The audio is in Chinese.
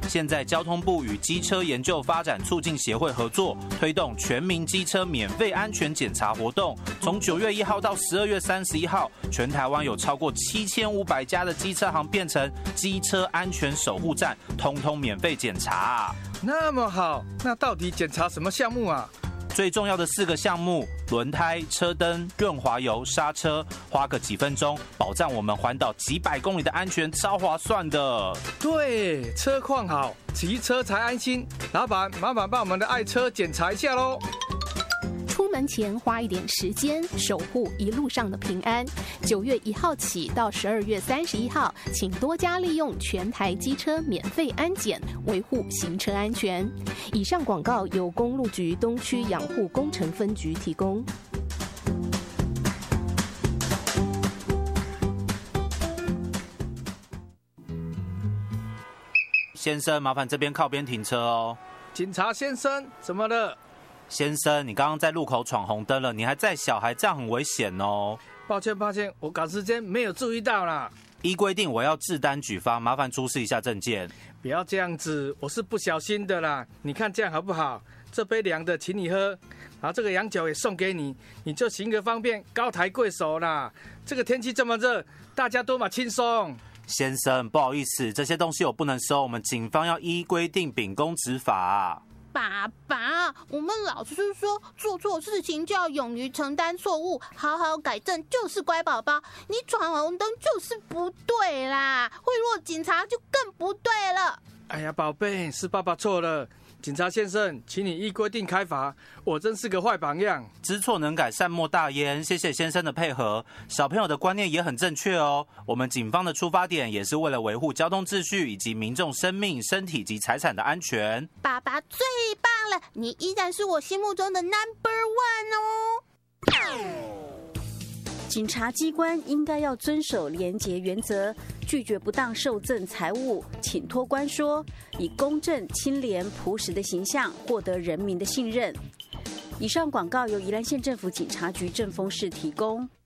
现在交通部与机车研究发展促进协会合作，推动全民机车免费安全检查活动。从9月1号到12月31号，全台湾有超过7500家的机车行变成机车安全守护站，通通免费检查。 那么好，那到底检查什么项目啊？ 最重要的4个项目：轮胎、车灯、润滑油、刹车，花个几分钟，保障我们环岛几百公里的安全，超划算的。 对，车况好，骑车才安心。老板，麻烦帮我们的爱车检查一下喽。 出门前花一点时间，守护一路上的平安。9月1号起到12月31号，请多加利用全台机车免费安检，维护行车安全。以上广告由公路局东区养护工程分局提供。 先生，麻烦这边靠边停车哦。 警察先生，怎么了？ 先生，你刚刚在路口闯红灯了，你还载小孩，这样很危险哦。 抱歉，我赶时间没有注意到啦。 依规定我要制单举发，麻烦出示一下证件。 不要这样子，我是不小心的啦。你看这样好不好？这杯凉的请你喝，然后这个洋酒也送给你，你就行个方便，高抬贵手啦。这个天气这么热，大家多嘛轻松。 先生，不好意思，这些东西我不能收，我们警方要依规定秉公执法。 爸爸，我们老师说做错事情就要勇于承担错误，好好改正就是乖宝宝。你闯红灯就是不对啦，贿赂警察就更不对了。 哎呀，宝贝，是爸爸错了。警察先生，请你依规定开罚，我真是个坏榜样。 知错能改，善莫大焉。谢谢先生的配合，小朋友的观念也很正确哦。我们警方的出发点也是为了维护交通秩序以及民众生命、身体及财产的安全。 爸爸最棒了，你依然是我心目中的 No.1 哦。 警察机关应该要遵守廉洁原则，拒绝不当受赠财物，请托官说，以公正、清廉、朴实的形象获得人民的信任。以上广告由宜兰县政府警察局政风室提供。